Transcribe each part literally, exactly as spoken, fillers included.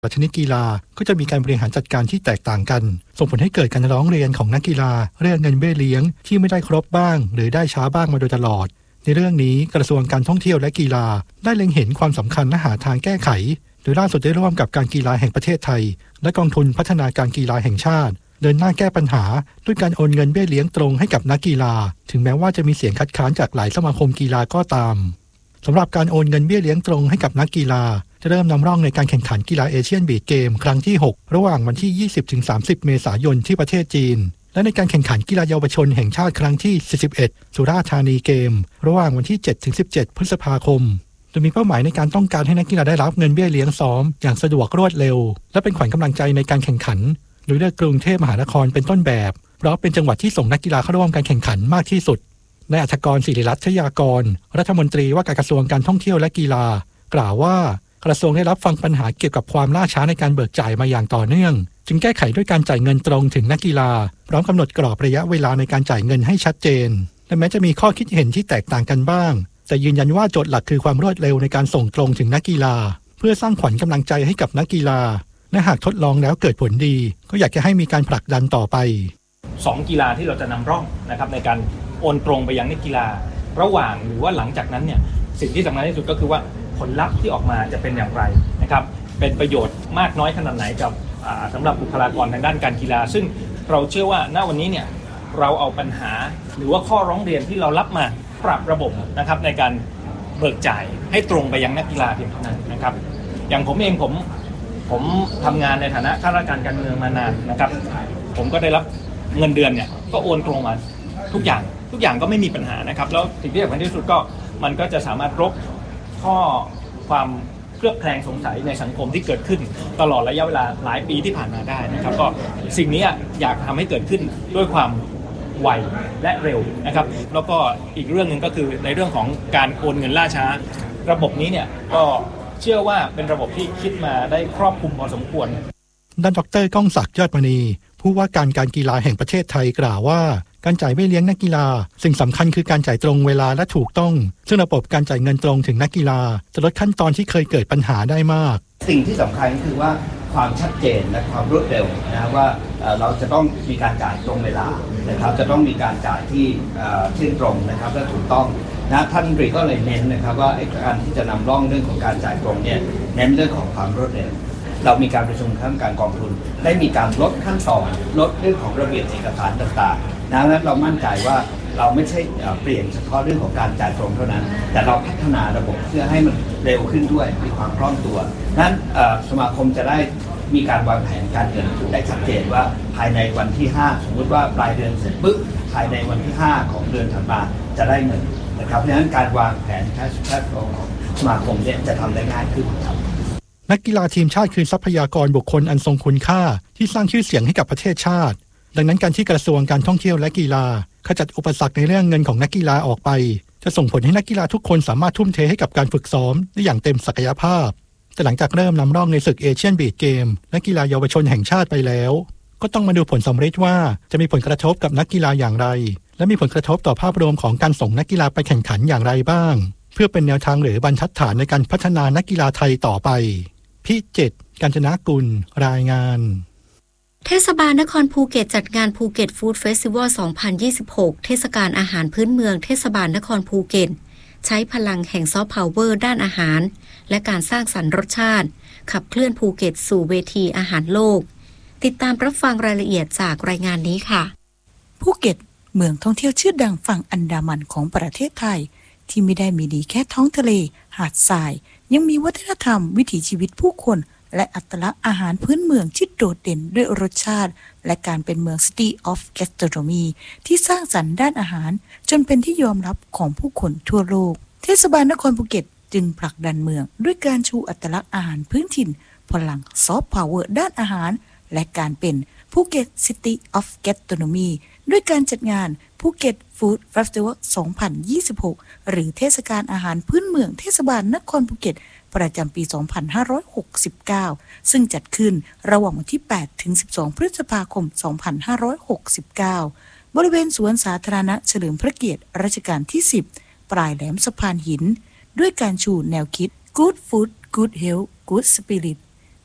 ชนิดกีฬาก็จะมีการบริหารจัดการที่แตกต่างกันส่งผลให้เกิดการร้องเรียนของนักกีฬาเรื่องเงินเบี้ยเลี้ยงที่ไม่ได้ครบบ้างหรือได้ช้าบ้างมาโดยตลอดในเรื่องนี้กระทรวงการท่องเที่ยวและกีฬาได้เล็งเห็นความสำคัญและหาทางแก้ไขโดยล่าสุดได้ร่วมกับการกีฬาแห่งประเทศไทยและกองทุนพัฒนาการกีฬาแห่งชาติเดินหน้าแก้ปัญหาด้วยการโอนเงินเบี้ยเลี้ยงตรงให้กับนักกีฬาถึงแม้ว่าจะมีเสียงคัดค้านจากหลายสมาคมกีฬาก็ตามสำหรับการโอนเงินเบี้ยเลี้ยงตรงให้กับนักกีฬาจะเริ่มนำร่องในการแข่งขันกีฬาเอเชียนบีชเกมครั้งที่หกระหว่างวันที่ ยี่สิบถึงสามสิบ เมษายนที่ประเทศจีนและในการแข่งขันกีฬาเยาวชนแห่งชาติครั้งที่สี่สิบเอ็ดสุราษฎร์ธานีเกมระหว่างวันที่ เจ็ดถึงสิบเจ็ด พฤษภาคมโดยมีเป้าหมายในการต้องการให้นักกีฬาได้รับเงินเบี้ยเลี้ยงซ้อมอย่างสะดวกรวดเร็วและเป็นขวัญกำลังใจในการแข่งขันโดยเลือกกรุงเทพมหานครเป็นต้นแบบเพราะเป็นจังหวัดที่ส่งนักกีฬาเข้าร่วมการแข่งขันมากที่สุดนายอัฐกร ศิริรัตน์ชยากรรัฐมนตรีว่าการกระทรวงการท่องเที่ยวและกีฬากล่าวว่ากระทรวงได้รับฟังปัญหาเกี่ยวกับความล่าช้าในการเบิกจ่ายมาอย่างต่อเนื่องจึงแก้ไขด้วยการจ่ายเงินตรงถึงนักกีฬาพร้อมกำหนดกรอบระยะเวลาในการจ่ายเงินให้ชัดเจนและแม้จะมีข้อคิดเห็นที่แตกต่างกันบ้างแต่ยืนยันว่าโจทย์หลักคือความรวดเร็วในการส่งตรงถึงนักกีฬาเพื่อสร้างขวัญกำลังใจให้กับนักกีฬาและหากทดลองแล้วเกิดผลดีก็อยากจะให้มีการผลักดันต่อไปสองกีฬาที่เราจะนำร่องนะครับในการโอนตรงไปยังนักกีฬาระหว่างหรือว่าหลังจากนั้นเนี่ยสิ่งที่สำคัญที่สุดก็คือว่าผลลัพธ์ที่ออกมาจะเป็นอย่างไรนะครับเป็นประโยชน์มากน้อยขนาดไหนกับสำหรับบุคลากรทางด้านการกีฬาซึ่งเราเชื่อว่าณวันนี้เนี่ยเราเอาปัญหาหรือว่าข้อร้องเรียนที่เรารับมาปรับระบบนะครับในการเบิกจ่ายให้ตรงไปยังนักกีฬาเพียงเท่านั้นนะครับอย่างผมเองผมผมทำงานในฐานะข้าราชการการเมืองมานานนะครับผมก็ได้รับเงินเดือนเนี่ยก็โอนตรงมาทุกอย่างทุกอย่างก็ไม่มีปัญหานะครับแล้วสิ่งที่สำคัญที่สุดก็มันก็จะสามารถลบข้อความเคลือบแคลงสงสัยในสังคมที่เกิดขึ้นตลอดระยะเวลาหลายปีที่ผ่านมาได้นะครับก็สิ่งนี้อยากทำให้เกิดขึ้นด้วยความไวและเร็วนะครับแล้วก็อีกเรื่องนึงก็คือในเรื่องของการโอนเงินล่าช้าระบบนี้เนี่ยก็เชื่อว่าเป็นระบบที่คิดมาได้ครอบคลุมพอสมควรด้านดร.ก้องศักดิ์ยอดมณีผู้ว่าการการกีฬาแห่งประเทศไทยกล่าวว่าการจ่ายเบี้ยเลี้ยงนักกีฬาสิ่งสำคัญคือการจ่ายตรงเวลาและถูกต้องซึ่งระบบการจ่ายเงินตรงถึงนักกีฬาจะลดขั้นตอนที่เคยเกิดปัญหาได้มากสิ่งที่สำคัญคือว่าความชัดเจนและความรวดเร็วนะว่าเราจะต้องมีการจ่ายตรงเวลานะครับจะต้องมีการจ่ายที่เที่ยงตรงนะครับและถูกต้องนะท่านรัฐมนตรีก็เลยเน้นนะครับว่าการที่จะนำร่องเรื่องของการจ่ายตรงเนี่ยเน้นเรื่องของความรวดเร็วเรามีการประชุมคณะกรรมการกองทุนได้มีการลดขั้นตอนลดเรื่องของระเบียบเอกสารต่างๆดังนั้นเรามั่นใจว่าเราไม่ใช่เปลี่ยนเฉพาะเรื่องของการจ่ายตรงเท่านั้นแต่เราพัฒนาระบบเพื่อให้มันเร็วขึ้นด้วยมีความคล่องตัวนั้นสมาคมจะได้มีการวางแผนการเงินได้ชัดเจนว่าภายในวันที่ห้าสมมติว่าปลายเดือนเสร็จปุ๊บภายในวันที่ห้าของเดือนถัดมาจะได้เงินนะครับเพราะฉะนั้นการวางแผนแค่แค่ของสมาคมเนี่ยจะทำได้ง่ายขึ้นครับนักกีฬาทีมชาติคือทรัพยากรบุคคลอันทรงคุณค่าที่สร้างชื่อเสียงให้กับประเทศชาติดังนั้นการที่กระทรวงการท่องเที่ยวและกีฬาขจัดอุปสรรคในเรื่องเงินของนักกีฬาออกไปจะส่งผลให้นักกีฬาทุกคนสามารถทุ่มเทให้กับการฝึกซ้อมได้อย่างเต็มศักยภาพแต่หลังจากเริ่มนำร่องในศึกเอเชียนบีชเกมและกีฬาเยาวชนแห่งชาติไปแล้วก็ต้องมาดูผลสำเร็จว่าจะมีผลกระทบกับนักกีฬาอย่างไรและมีผลกระทบต่อภาพรวมของการส่งนักกีฬาไปแข่งขันอย่างไรบ้างเพื่อเป็นแนวทางหรือบรรทัดฐานในการพัฒนานักกีฬาไทยต่อไปพิจิตร กาญจนกุลรายงานเทศบาลนครภูเก็ตจัดงานภูเก็ตฟู้ดเฟสติวัล สองพันยี่สิบหก เทศกาลอาหารพื้นเมืองเทศบาลนครภูเก็ตใช้พลังแห่งซอฟต์พาวเวอร์ด้านอาหารและการสร้างสรรค์รสชาติขับเคลื่อนภูเก็ตสู่เวทีอาหารโลกติดตามรับฟังรายละเอียดจากรายงานนี้ค่ะภูเก็ตเมืองท่องเที่ยวชื่อดังฝั่งอันดามันของประเทศไทยที่ไม่ได้มีดีแค่ท้องทะเลหาดทรายยังมีวัฒนธรรมวิถีชีวิตผู้คนและอัตลักษณ์อาหารพื้นเมืองที่โดดเด่นด้วยรสชาติและการเป็นเมือง City of Gastronomy ที่สร้างสรรค์ด้านอาหารจนเป็นที่ยอมรับของผู้คนทั่วโลกเทศบาลนครภูเก็ตจึงผลักดันเมืองด้วยการชูอัตลักษณ์อาหารพื้นถิ่นพลังซอฟต์พาวเวอร์ด้านอาหารและการเป็นภูเก็ต City of Gastronomy ด้วยการจัดงานภูเก็ตฟู้ดเฟสติวัล สองพันยี่สิบหก หรือเทศกาลอาหารพื้นเมืองเทศบาลนครภูเก็ตประจำปี สองพันห้าร้อยหกสิบเก้า ซึ่งจัดขึ้นระหว่างวันที่ แปดถึงสิบสอง พฤษภาคม สองพันห้าร้อยหกสิบเก้า บริเวณสวนสาธารณะเฉลิมพระเกียรติรัชกาลที่ สิบ ปลายแหลมสะพานหินด้วยการชูแนวคิด Good Food Good Health Good Spirit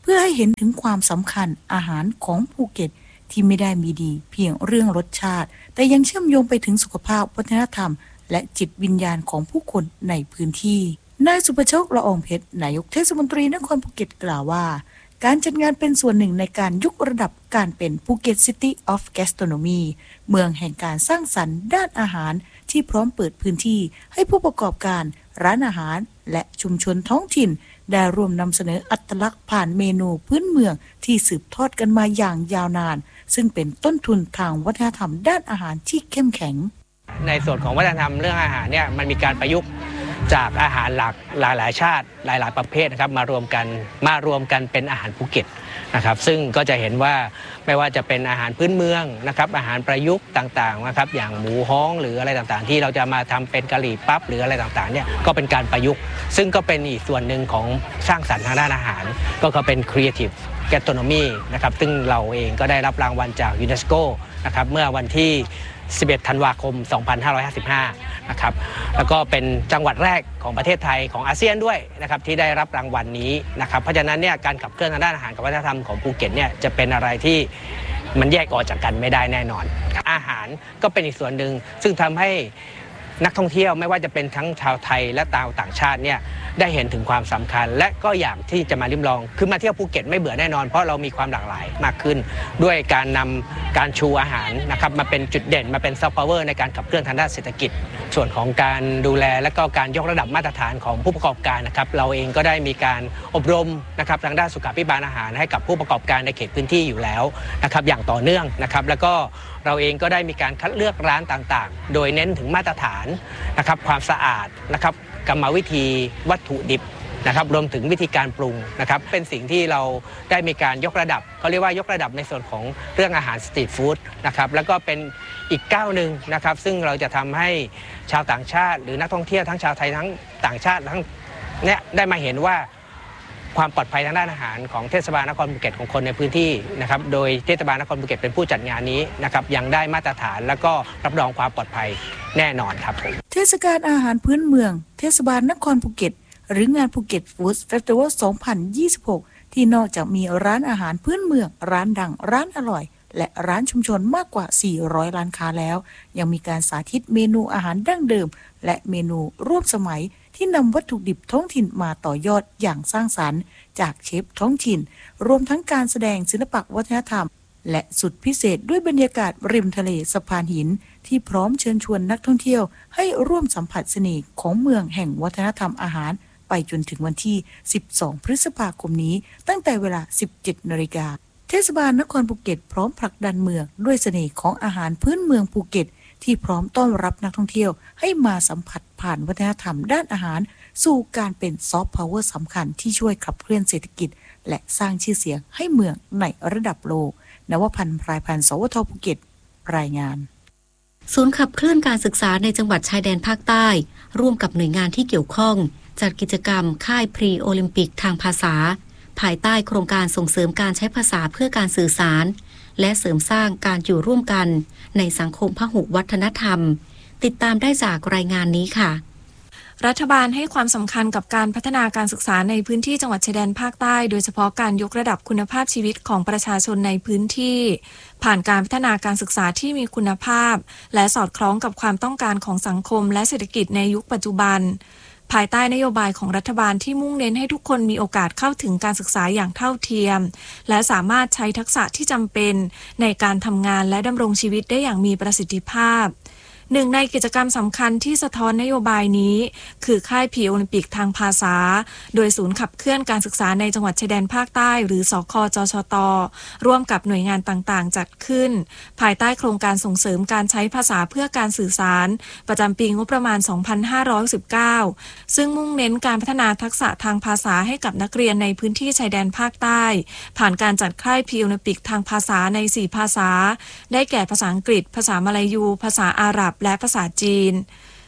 พื่อให้เห็นถึงความสำคัญอาหารของภูเก็ตที่ไม่ได้มีดีเพียงเรื่องรสชาติแต่ยังเชื่อมโยงไปถึงสุขภาพวัฒนธรรมและจิตวิญญาณของผู้คนในพื้นที่นายสุภโชค ละอองเพชรนายกเทศมนตรีนครภูเก็ตกล่าวว่าการจัดงานเป็นส่วนหนึ่งในการยกระดับการเป็นภูเก็ต City of Gastronomy เมืองแห่งการสร้างสรรค์ด้านอาหารที่พร้อมเปิดพื้นที่ให้ผู้ประกอบการร้านอาหารและชุมชนท้องถิ่นได้ร่วมนำเสนออัตลักษณ์ผ่านเมนูพื้นเมืองที่สืบทอดกันมาอย่างยาวนานซึ่งเป็นต้นทุนทางวัฒนธรรมด้านอาหารที่เข้มแข็งในส่วนของวัฒนธรรมเรื่องอาหารเนี่ยมันมีการประยุกต์จากอาหารหลากหลายหลายชาติหลายหลายประเภทนะครับมารวมกันมารวมกันเป็นอาหารภูเก็ตนะครับซึ่งก็จะเห็นว่าไม่ว่าจะเป็นอาหารพื้นเมืองนะครับอาหารประยุกต์ต่างๆนะครับอย่างหมูฮ้องหรืออะไรต่างๆที่เราจะมาทำเป็นกะหรี่ปั๊บหรืออะไรต่างๆเนี่ยก็เป็นการประยุกต์ซึ่งก็เป็นอีกส่วนหนึ่งของสร้างสรรค์ทางด้านอาหารก็ก็เป็น Creative Gastronomy นะครับซึ่งเราเองก็ได้รับรางวัลจากยูเนสโกนะครับเมื่อวันที่สิบเอ็ดธันวาคมสองพันห้าร้อยห้าสิบห้านะครับแล้วก็เป็นจังหวัดแรกของประเทศไทยของอาเซียนด้วยนะครับที่ได้รับรางวัลนี้นะครับเพราะฉะนั้นเนี่ยการขับเคลื่อนทางด้านอาหารกับวัฒนธรรมของภูเก็ตเนี่ยจะเป็นอะไรที่มันแยกออกจากกันไม่ได้แน่นอนอาหารก็เป็นอีกส่วนหนึ่งซึ่งทำให้นักท่องเที่ยวไม่ว่าจะเป็นทั้งชาวไทยและชาวต่างชาติเนี่ยได้เห็นถึงความสำคัญและก็อยากที่จะมาลิ้มลองคือมาเที่ยวภูเก็ตไม่เบื่อแน่นอนเพราะเรามีความหลากหลายมากขึ้นด้วยการนำการชูอาหารนะครับมาเป็นจุดเด่นมาเป็นซอฟต์พาวเวอร์ในการขับเคลื่อนทางด้านเศรษฐกิจส่วนของการดูแลและก็การยกระดับมาตรฐานของผู้ประกอบการนะครับเราเองก็ได้มีการอบรมนะครับทางด้านสุขาภิบาลอาหารให้กับผู้ประกอบการในเขตพื้นที่อยู่แล้วนะครับอย่างต่อเนื่องนะครับแล้วก็เราเองก็ได้มีการคัดเลือกร้านต่างๆโดยเน้นถึงมาตรฐานนะครับความสะอาดนะครับกรรมวิธีวัตถุดิบนะครับรวมถึงวิธีการปรุงนะครับเป็นสิ่งที่เราได้มีการยกระดับเขาเรียกว่ายกระดับในส่วนของเรื่องอาหารสตรีทฟู้ดนะครับแล้วก็เป็นอีกก้าวหนึ่งนะครับซึ่งเราจะทำให้ชาวต่างชาติหรือนักท่องเที่ยวทั้งชาวไทยทั้งต่างชาติทั้งเนี่ยได้มาเห็นว่าความปลอดภัยทางด้านอาหารของเทศบาลนครภูเก็ตของคนในพื้นที่นะครับโดยเทศบาลนครภูเก็ตเป็นผู้จัดงานนี้นะครับยังได้มาตรฐานแล้วก็รับรองความปลอดภัยแน่นอนครับผมเทศกาลอาหารพื้นเมืองเทศบาลนครภูเก็ตหรืองานภูเก็ตฟู้ดเฟสติวัลสองพันยี่สิบหกที่นอกจากมีร้านอาหารพื้นเมืองร้านดังร้านอร่อยและร้านชุมชนมากกว่าสี่ร้อยร้านค้าแล้วยังมีการสาธิตเมนูอาหารดั้งเดิมและเมนูร่วมสมัยที่นำวัตถุดิบท้องถิ่นมาต่อยอดอย่างสร้างสรรค์จากเชฟท้องถิ่นรวมทั้งการแสดงศิลปะวัฒนธรรมและสุดพิเศษด้วยบรรยากาศริมทะเลสะพานหินที่พร้อมเชิญชวนนักท่องเที่ยวให้ร่วมสัมผัสเสน่ห์ของเมืองแห่งวัฒนธรรมอาหารไปจนถึงวันที่สิบสองพฤษภาคมนี้ตั้งแต่เวลา สิบเจ็ดนาฬิกาเทศบาลนครภูเก็ตพร้อมผลักดันเมืองด้วยเสน่ห์ของอาหารพื้นเมืองภูเก็ตที่พร้อมต้อนรับนักท่องเที่ยวให้มาสัมผัสผ่านวัฒนธรรมด้านอาหารสู่การเป็นซอฟต์พาวเวอร์สำคัญที่ช่วยขับเคลื่อนเศรษฐกิจและสร้างชื่อเสียงให้เมืองในระดับโลกนวพันธ์พรายพันธ์สวทภูเก็ตรายงานศูนย์ขับเคลื่อนการศึกษาในจังหวัดชายแดนภาคใต้ร่วมกับหน่วยงานที่เกี่ยวข้องจัดกิจกรรมค่ายพรีโอลิมปิกทางภาษาภายใต้โครงการส่งเสริมการใช้ภาษาเพื่อการสื่อสารและเสริมสร้างการอยู่ร่วมกันในสังคมพหุวัฒนธรรมติดตามได้จากรายงานนี้ค่ะรัฐบาลให้ความสำคัญกับการพัฒนาการศึกษาในพื้นที่จังหวัดชายแดนภาคใต้โดยเฉพาะการยกระดับคุณภาพชีวิตของประชาชนในพื้นที่ผ่านการพัฒนาการศึกษาที่มีคุณภาพและสอดคล้องกับความต้องการของสังคมและเศรษฐกิจในยุคปัจจุบันภายใต้นโยบายของรัฐบาลที่มุ่งเน้นให้ทุกคนมีโอกาสเข้าถึงการศึกษาอย่างเท่าเทียมและสามารถใช้ทักษะที่จำเป็นในการทำงานและดำรงชีวิตได้อย่างมีประสิทธิภาพหนึ่งในกิจกรรมสำคัญที่สะท้อนนโยบายนี้คือค่ายพรีโอลิมปิกทางภาษาโดยศูนย์ขับเคลื่อนการศึกษาในจังหวัดชายแดนภาคใต้หรือสคจชตร่วมกับหน่วยงานต่างๆจัดขึ้นภายใต้โครงการส่งเสริมการใช้ภาษาเพื่อการสื่อสารประจำปีงบประมาณสองพันห้าร้อยสิบเก้าซึ่งมุ่งเน้นการพัฒนาทักษะทางภาษาให้กับนักเรียนในพื้นที่ชายแดนภาคใต้ผ่านการจัดค่ายพรีโอลิมปิกทางภาษาในสี่ภาษาได้แก่ภาษาอังกฤษภาษามลายูภาษาอาหรับและภาษาจีน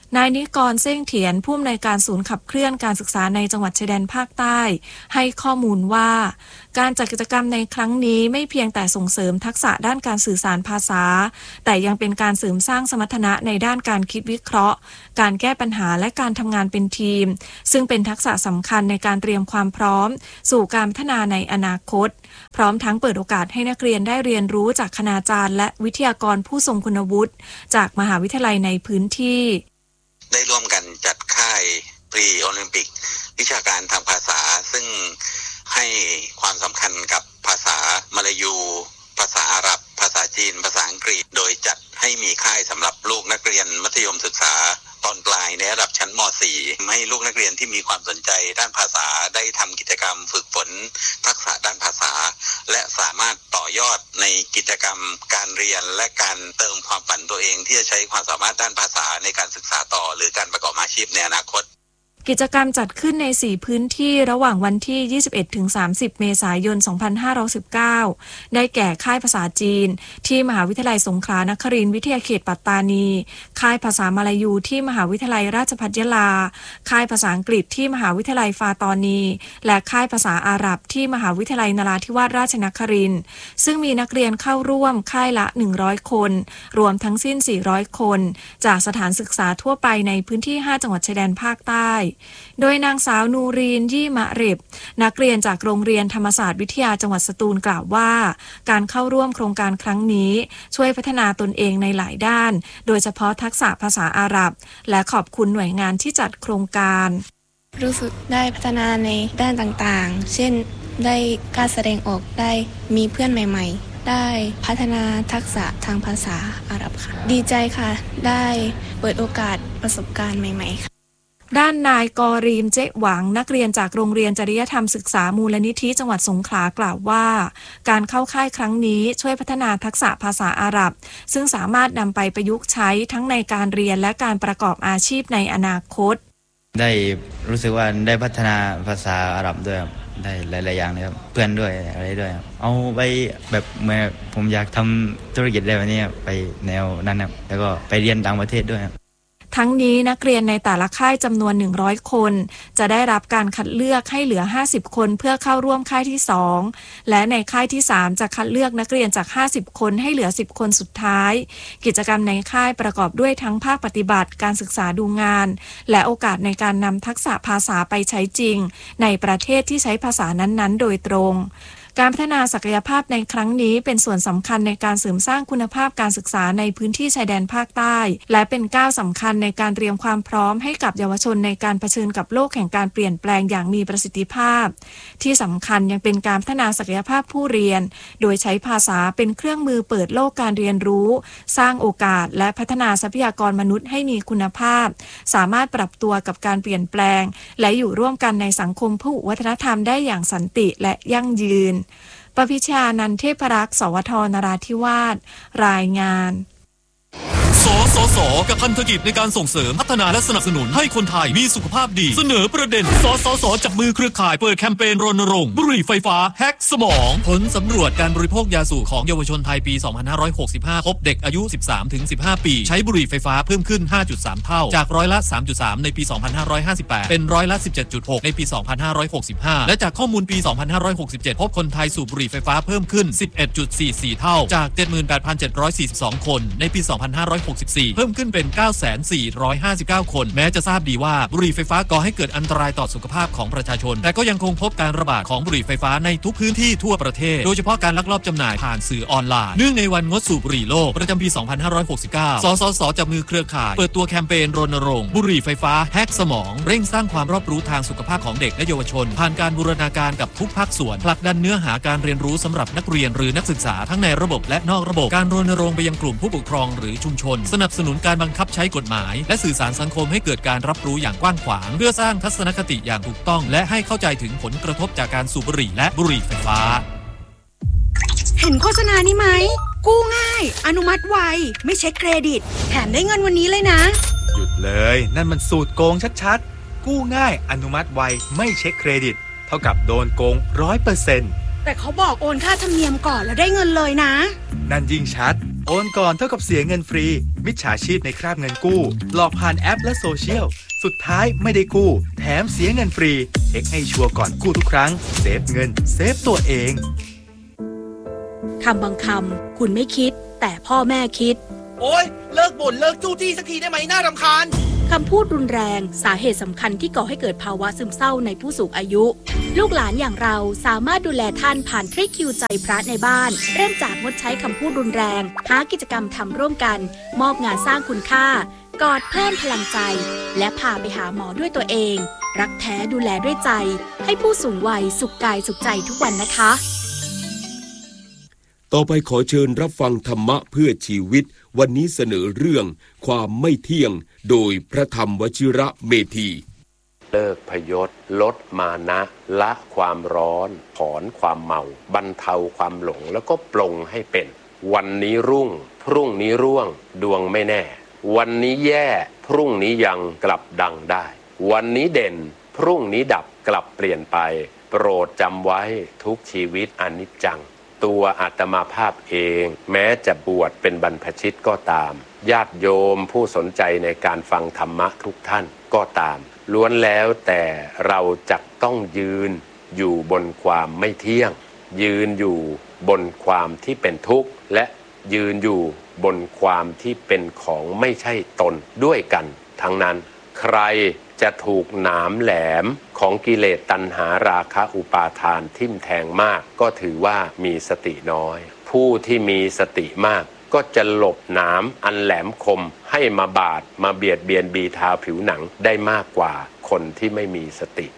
นายนิกรเส้งเถียนผู้อำนวยการศูนย์ขับเคลื่อนการศึกษาในจังหวัดชายแดนภาคใต้ให้ข้อมูลว่าการจัดกิจกรรมในครั้งนี้ไม่เพียงแต่ส่งเสริมทักษะด้านการสื่อสารภาษาแต่ยังเป็นการเสริมสร้างสมรรถนะในด้านการคิดวิเคราะห์การแก้ปัญหาและการทำงานเป็นทีมซึ่งเป็นทักษะสำคัญในการเตรียมความพร้อมสู่การพัฒนาในอนาคตพร้อมทั้งเปิดโอกาสให้นักเรียนได้เรียนรู้จากคณาจารย์และวิทยากรผู้ทรงคุณวุฒิจากมหาวิทยาลัยในพื้นที่ได้ร่วมกันจัดค่ายปรีโอลิมปิกวิชาการทางภาษาซึ่งให้ความสำคัญกับภาษามลายูภาษาอาหรับภาษาจีนภาษาอังกฤษโดยจัดให้มีค่ายสำหรับลูกนักเรียนมัธยมศึกษาตอนปลายในระดับชั้นม .สี่ ให้ลูกนักเรียนที่มีความสนใจด้านภาษาได้ทำกิจกรรมฝึกฝนทักษะด้านภาษาและสามารถต่อยอดในกิจกรรมการเรียนและการเติมความฝันตัวเองที่จะใช้ความสามารถด้านภาษาในการศึกษาต่อหรือการประกอบอาชีพในอนาคตกิจกรรมจัดขึ้นในสี่พื้นที่ระหว่างวันที่ ยี่สิบเอ็ดถึงสามสิบ เมษายน สองพันห้าร้อยสิบเก้า ได้แก่ค่ายภาษาจีนที่มหาวิทยาลัยสงขลานครินทร์วิทยาเขตปัตตานีค่ายภาษามลายูที่มหาวิทยาลัยราชภัฏยะลาค่ายภาษาอังกฤษที่มหาวิทยาลัยฟาตอนีและค่ายภาษาอาหรับที่มหาวิทยาลัยนราธิวาสราชนครินทร์ซึ่งมีนักเรียนเข้าร่วมค่ายละหนึ่งร้อยคนรวมทั้งสิ้นสี่ร้อยคนจากสถานศึกษาทั่วไปในพื้นที่ห้าจังหวัดชายแดนภาคใต้โดยนางสาวนูรีนยี่มะเร็บนักเรียนจากโรงเรียนธรรมศาสตร์วิทยาจังหวัดสตูลกล่าวว่าการเข้าร่วมโครงการครั้งนี้ช่วยพัฒนาตนเองในหลายด้านโดยเฉพาะทักษะภาษาอาหรับและขอบคุณหน่วยงานที่จัดโครงการรู้สึกได้พัฒนาในด้านต่างๆเช่นได้การแสดงออกได้มีเพื่อนใหม่ๆได้พัฒนาทักษะทางภาษาอาหรับค่ะดีใจค่ะได้เปิดโอกาสประสบการณ์ใหม่ๆค่ะด้านนายกอรีมเจ๊หวังนักเรียนจากโรงเรียนจริยธรรมศึกษามูลนิธิจังหวัดสงขลากล่าวว่าการเข้าค่ายครั้งนี้ช่วยพัฒนาทักษะภาษาอาหรับซึ่งสามารถนำไปประยุกต์ใช้ทั้งในการเรียนและการประกอบอาชีพในอนาคตได้รู้สึกว่าได้พัฒนาภาษาอาหรับด้วยได้หลายๆอย่างเลยครับเพื่อนด้วยอะไรด้วยเอาไปแบบเมื่อผมอยากทำธุรกิจอะไรแบบนี้ไปแนวนั้นครับแล้วก็ไปเรียนต่างประเทศด้วยทั้งนี้นักเรียนในแต่ละค่ายจำนวนหนึ่งร้อยคนจะได้รับการคัดเลือกให้เหลือห้าสิบคนเพื่อเข้าร่วมค่ายที่สองและในค่ายที่สามจะคัดเลือกนักเรียนจากห้าสิบคนให้เหลือสิบคนสุดท้ายกิจกรรมในค่ายประกอบด้วยทั้งภาคปฏิบัติการศึกษาดูงานและโอกาสในการนำทักษะภาษาไปใช้จริงในประเทศที่ใช้ภาษานั้นๆโดยตรงการพัฒนาศักยภาพในครั้งนี้เป็นส่วนสำคัญในการเสริมสร้างคุณภาพการศึกษาในพื้นที่ชายแดนภาคใต้และเป็นก้าวสำคัญในการเตรียมความพร้อมให้กับเยาวชนในการเผชิญกับโลกแห่งการเปลี่ยนแปลงอย่างมีประสิทธิภาพที่สำคัญยังเป็นการพัฒนาศักยภาพผู้เรียนโดยใช้ภาษาเป็นเครื่องมือเปิดโลกการเรียนรู้สร้างโอกาสและพัฒนาทรัพยากรมนุษย์ให้มีคุณภาพสามารถปรับตัวกับการเปลี่ยนแปลงและอยู่ร่วมกันในสังคมพหุวัฒนธรรมได้อย่างสันติและยั่งยืนปพิชานันเทพรักษ์สวทนราธิวาสรายงานสสสกับพันธกิจในการส่งเสริมพัฒนาและสนับสนุนให้คนไทยมีสุขภาพดีเสนอประเด็นสสสจับมือเครือข่ายเปิดแคมเปญรณรงค์บุหรี่ไฟฟ้าแฮกสมองผลสำรวจการบริโภคยาสูบของเยาวชนไทยปี สองพันห้าร้อยหกสิบห้า พบเด็กอายุ สิบสามถึงสิบห้า ปีใช้บุหรี่ไฟฟ้าเพิ่มขึ้น ห้าจุดสาม เท่าจากร้อยละ สามจุดสาม ในปี สองพันห้าร้อยห้าสิบแปด เป็นร้อยละ สิบเจ็ดจุดหก ในปี สองพันห้าร้อยหกสิบห้า และจากข้อมูลปี สองพันห้าร้อยหกสิบเจ็ด พบคนไทยสูบบุหรี่ไฟฟ้าเพิ่มขึ้น สิบเอ็ดจุดสี่สี่ เท่าจาก เจ็ดหมื่นแปดพันเจ็ดร้อยสี่สิบสอง คนในปี สองพันห้าร้อยหกสิบสี่ เพิ่มขึ้นเป็น เก้าแสนสี่ร้อยห้าสิบเก้า คนแม้จะทราบดีว่าบุหรี่ไฟฟ้าก่อให้เกิดอันตรายต่อสุขภาพของประชาชนแต่ก็ยังคงพบการระบาดของบุหรี่ไฟฟ้าในทุกพื้นที่ทั่วประเทศโดยเฉพาะการลักลอบจำหน่ายผ่านสื่อออนไลน์เนื่องในวันงดสูบบุหรี่โลกประจำปี สองพันห้าร้อยหกสิบเก้า สสสจับมือเครือข่ายเปิดตัวแคมเปญรณรงค์บุหรี่ไฟฟ้าแฮกสมองเร่งสร้างความรอบรู้ทางสุขภาพของเด็กและเยาวชนผ่านการบูรณาการกับทุกภาคส่วนผลักดันเนื้อหาการเรียนรู้สำหรับนักเรียนหรือนักศึกษาทั้งในระบบและนอกระบบการรณรงค์ไปยังกลุ่มผู้ปกครองหรือชุมชนสนับสนุนการบังคับใช้กฎหมายและสื่อสารสังคมให้เกิดการรับรู้อย่างกว้างขวางเพื่อสร้างทัศนคติอย่างถูกต้องและให้เข้าใจถึงผลกระทบจากการสูบบุหรี่และบุหรี่ไฟฟ้าเห็นโฆษณานี้ไหมกู้ง่ายอนุมัติไวไม่เช็คเครดิตแถมได้เงินวันนี้เลยนะหยุดเลยนั่นมันสูตรโกงชัดๆกู้ง่ายอนุมัติไวไม่เช็คเครดิตเท่ากับโดนโกง ร้อยเปอร์เซ็นต์แแต่เขาบอกโอนค่าธรรมเนียมก่อนแล้วได้เงินเลยนะนั่นยิ่งชัดโอนก่อนเท่ากับเสียเงินฟรีมิจฉาชีพในคราบเงินกู้หลอกผ่านแอปและโซเชียลสุดท้ายไม่ได้กู้แถมเสียเงินฟรีเช็คให้ชัวร์ก่อนกู้ทุกครั้งเซฟเงินเซฟตัวเองคำบางคำคุณไม่คิดแต่พ่อแม่คิดโอ๊ยเลิกบ่นเลิกจู้จี้สักทีได้ไหมน่ารำคาญคำพูดรุนแรงสาเหตุสำคัญที่ก่อให้เกิดภาวะซึมเศร้าในผู้สูงอายุลูกหลานอย่างเราสามารถดูแลท่านผ่านทริคคิวใจพระในบ้านเริ่มจากงดใช้คำพูดรุนแรงหากิจกรรมทำร่วมกันมอบงานสร้างคุณค่ากอดเพิ่มพลังใจและพาไปหาหมอด้วยตัวเองรักแท้ดูแลด้วยใจให้ผู้สูงวัยสุขกายสุขใจทุกวันนะคะต่อไปขอเชิญรับฟังธรรมะเพื่อชีวิตวันนี้เสนอเรื่องความไม่เที่ยงโดยพระธรรมวชิระเมธีเลิกพยศลดมานะละความร้อนถอนความเมาบรรเทาความหลงแล้วก็ปลงให้เป็นวันนี้รุ่งพรุ่งนี้ร่วงดวงไม่แน่วันนี้แย่พรุ่งนี้ยังกลับดังได้วันนี้เด่นพรุ่งนี้ดับกลับเปลี่ยนไปโปรดจำไว้ทุกชีวิตอนิจจังตัวอาตมาภาพเองแม้จะบวชเป็นบรรพชิตก็ตามญาติโยมผู้สนใจในการฟังธรรมะทุกท่านก็ตามล้วนแล้วแต่เราจะต้องยืนอยู่บนความไม่เที่ยงยืนอยู่บนความที่เป็นทุกข์และยืนอยู่บนความที่เป็นของไม่ใช่ตนด้วยกันทั้งนั้นใครจะถูกหนามแหลมของกิเลสตัณหาราคะอุปาทานทิ่มแทงมากก็ถือว่ามีสติน้อยผู้ที่มีสติมากก็จะหลบหนามอันแหลมคมให้มาบาดมาเบียดเบียนบีทาผิวหนังได้มากกว่าคนที่ไม่มีสติ